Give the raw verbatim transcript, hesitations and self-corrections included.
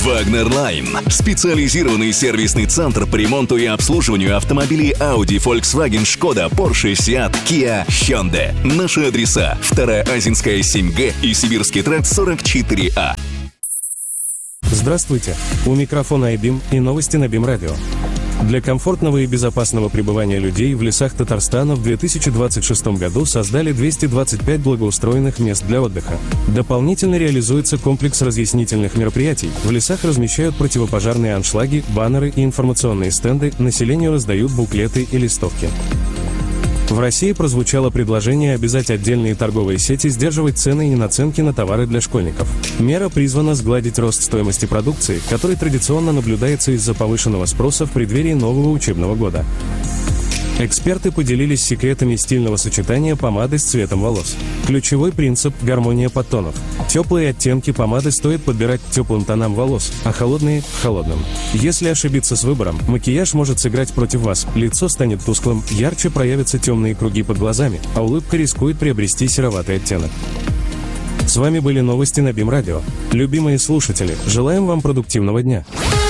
Wagner Line. Специализированный сервисный центр по ремонту и обслуживанию автомобилей Audi, Volkswagen, Skoda, Porsche, Seat, Kia, Hyundai. Наши адреса: Вторая Азинская, семь Г и Сибирский тракт, сорок четыре А. Здравствуйте! У микрофона iBeam и новости на Бим Радио. Для комфортного и безопасного пребывания людей в лесах Татарстана в две тысячи двадцать шестом году создали двести двадцать пять благоустроенных мест для отдыха. Дополнительно реализуется комплекс разъяснительных мероприятий. В лесах размещают противопожарные аншлаги, баннеры и информационные стенды, населению раздают буклеты и листовки. В России прозвучало предложение обязать отдельные торговые сети сдерживать цены и наценки на товары для школьников. Мера призвана сгладить рост стоимости продукции, который традиционно наблюдается из-за повышенного спроса в преддверии нового учебного года. Эксперты поделились секретами стильного сочетания помады с цветом волос. Ключевой принцип – гармония подтонов. Теплые оттенки помады стоит подбирать к теплым тонам волос, а холодные – к холодным. Если ошибиться с выбором, макияж может сыграть против вас, лицо станет тусклым, ярче проявятся темные круги под глазами, а улыбка рискует приобрести сероватый оттенок. С вами были новости на Бим Радио. Любимые слушатели, желаем вам продуктивного дня.